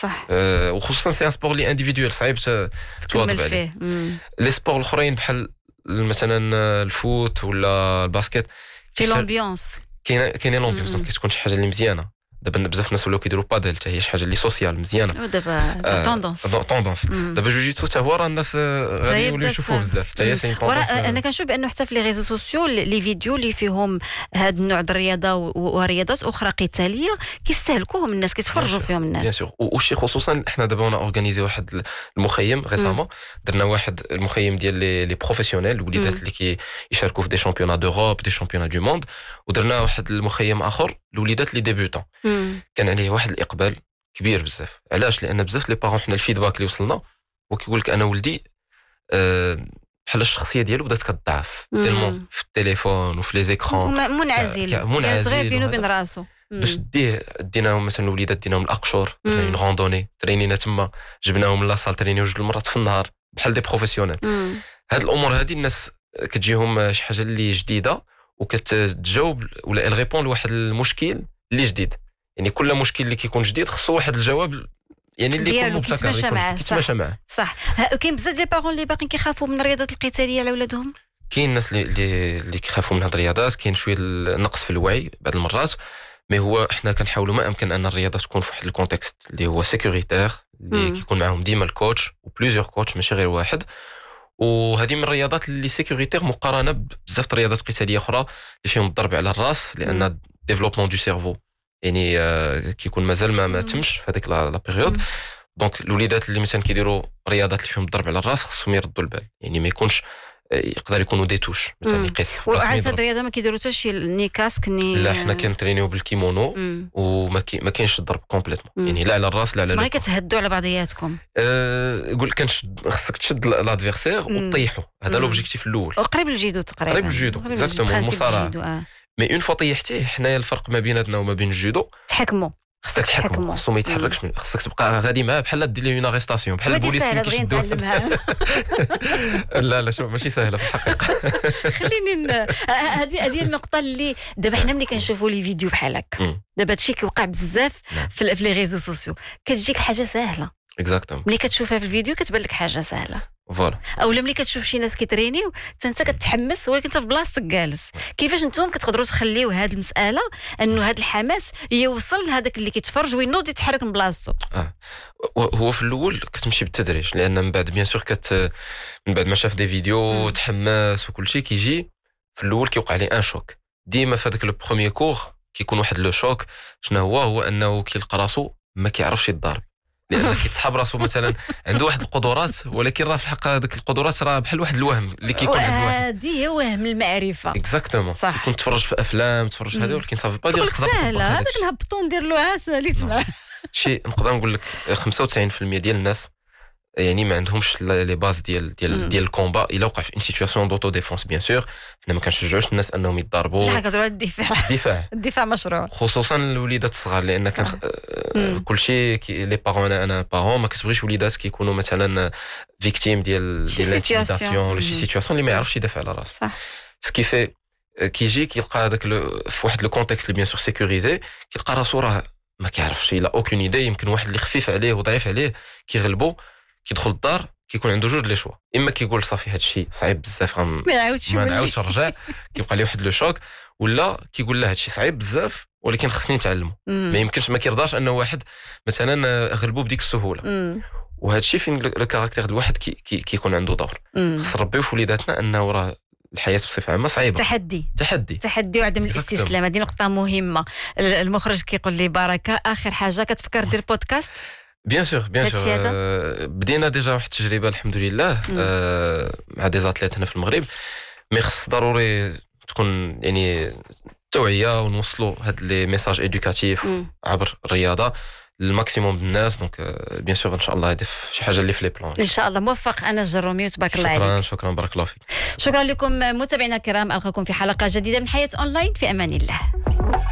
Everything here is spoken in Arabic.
صح. وخصوصا سي ان سبور اللي انديفيدوال صعيب تواظب عليه. لي سبور الاخرين بحال مثلا الفوت ولا الباسكت في لومبيونس كاينه لومبيونس دونك كتكون شي حاجه اللي مزيانه. دابا بزاف الناس ولاو كيديروا بادل حتى هي شي حاجه اللي سوسيال مزيانه ودابا توندونس دابا جوجيتسو حتى هو راه الناس غادي يوليو يشوفوه بزاف حتى هي سي توندونس. انا كنشوف بانه حتى في لي ريزو سوسيو لي فيديو اللي فيهم هذا النوع د الرياضه ورياضات اخرى قتاليه كيستهلكوهم الناس كيتفرجوا فيهم الناس. بيان سور وشي خصوصا احنا دابا انا اورغانيزي واحد المخيم ريسامون درنا واحد المخيم ديال لي بروفيسيونيل الوليدات اللي كيشاركوا في دي شامبيونات دوروب دي شامبيونات دو موند ودرنا واحد المخيم اخر الوليدات لي ديبيوتون كان عليه واحد الاقبال كبير بزاف. علاش؟ لان بزاف لي بارون حنا الفيدباك اللي وصلنا وكيقول لك انا ولدي بحال الشخصيه ديالو بدات كتضعف تيلمون في التليفون وفي لي زيكران منعزل صغير بينو وبين راسو. باش ديناهم مثلا الوليدات ديناهم الاقشور اون راندوني ترينينا تما جبناهم لاصال ترينيو جوج المرات في النهار بحال دي بروفيسيونيل. هاد الامور هادي الناس كتجيهم شي حاجه اللي جديده وكتجاوب ولا الريبون لواحد المشكل اللي جديد. يعني كل مشكل اللي كيكون جديد خصو واحد الجواب يعني اللي يكون مبتكر كيتماشى معاه. صح. كاين بزاف لي بارون اللي باقيين كيخافوا من الرياضات القتاليه على ولادهم. كاين الناس اللي كيخافوا من هاد الرياضات. كاين شويه النقص في الوعي بعض المرات مي هو احنا كنحاولوا ما امكن ان الرياضه تكون في واحد الكونتكست اللي هو سيكوريتير اللي كيكون معاهم ديما الكوتش وبليزيور كوتش ماشي غير واحد. وهذه من الرياضات اللي سيكوريتير مقارنه بزاف الرياضات قتاليه اخرى اللي فيهم الضرب على الراس لان ديفلوبمون دو سيرفو يعني كيكون مازال ما تمش في هذيك لا بيريود. دونك الوليدات اللي مثلا كيديروا رياضات اللي فيهم الضرب على الراس خصهم يردوا البال يعني ما يكونش يقدر يكونوا دي توش مثلا يقيس. وعارف هاد الرياضه ما كيديروا حتى شي ني كاسك ني لا حنا كنترينيو بالكيمونو وما كاينش الضرب كومبليتمون يعني لا على الراس لا على ما كتهدوا على بعضياتكم. يقول لك خصك تشد لادفيرسير وتطيحو. هذا لوبجيكتيف الاول قريب للجيدو تقريبا قريب للجيدو اكزاكتومون المصارعه. مي اون فوا طيحتيه حنايا الفرق ما بيناتنا وما بين الجودو تحكموا خصك تحكموا خصو ما يتحركش خصك تبقى غادي معاه بحال دير ليه اون اريستاسيون بحال البوليس اللي كيشدو. لا شوف ماشي سهله في الحقيقه. خليني هذه النقطه اللي دابا حنا ملي كنشوفوا لي فيديو بحال هكا دابا هادشي كيوقع بزاف في لي ريزو سوسيو كتجيك الحاجه سهله اكزاكتومون ملي كتشوفها في الفيديو كتبان لك حاجه سهله فوالا. اولا ملي كتشوف شي ناس كيترينيو انت كتحمس ولكن انت في بلاصتك جالس. كيفاش نتوما كتقدروا تخليو هذه المساله انه هذا الحماس يوصل لهذاك اللي كيتفرج وينوض يتحرك من بلاصتو؟ هو في الاول كتمشي بالتدريج لان من بعد بيان سور من بعد ما شاف دي فيديو تحمس وكل شيء كيجي في الاول كيوقع ليه ان شوك. ديما في هذاك لو بروميير كور كيكون واحد لو شوك. شنو هو انه كيلقى راسو ما كيعرفش يضارب لان كيتسحب راسو مثلا عنده واحد القدرات ولكن راه في الحق هذيك القدرات راه بحال واحد الوهم اللي كيكون عند واحد. هذه هي وهم المعرفه اكزاكتومون. كنت تفرج في افلام تفرج في هذا ولكن صافي با ديال تقدر تطبق هذاك نهبطو ندير له ساليت معاه شي. نقدر نقول لك 95% ديال الناس يعني ما عندهمش لي باز ديال الكومبا. الا وقع في ان سيتوياسيون دوتو ديفونس بيان سور حنا ما كنشجعوش الناس انهم يضربوا. لا كنهضروا على الدفاع مشروع خصوصا الوليدات الصغار لان كان كل شيء لي بارون انا بارون ما كتبغيش وليدات كيكونوا مثلا فيكتيم ديال الانتيميداسيون ولا شي سيتوياسيون اللي ما يعرفش يدافع على راسه. سكيفي كيجي كيلقى هذاك في واحد لو كونتكست اللي بيان سور سيكوريزي كيلقى راسو راه ما كيعرفش لا اوكين ايدي. يمكن واحد اللي خفيف عليه وضعيف عليه كيغلبو كيدخل الدار كيكون عنده جوج لي شوا. اما كيقول صافي هذا الشيء صعيب بزاف ما نعاودش نرجع كيبقى ليه واحد لو شوك. ولا كيقول له هذا الشيء صعيب بزاف ولكن خصني نتعلمه. ما يمكنش ما كيرضاش انه واحد مثلا غلبوه بديك السهوله. وهذا الشيء فين لو كاركتير ديال الواحد كيكون عنده دور. خص نربيو في وليداتنا انه راه الحياه بصفه عامه صعيبه. تحدي وعدم الاستسلام. هذه نقطه مهمه. المخرج كيقول لي بركه اخر حاجه كتفكر دير بودكاست؟ بيان سور بدينا ديجا واحد التجربه الحمد لله مع دي زاتليت هنا في المغرب. مي خص ضروري تكون يعني توعيه ونوصلوا هاد لي ميساج ادوكاتيف عبر الرياضه للماكسيموم الناس. دونك بيان سور ان شاء الله هذه شي حاجه اللي في لي بلان ان شاء الله. موفق انس جرومي وتبارك الله عليك. شكرا بارك الله فيك. شكرا لكم متابعينا الكرام. القاكم في حلقه جديده من حياه اونلاين. في امان الله.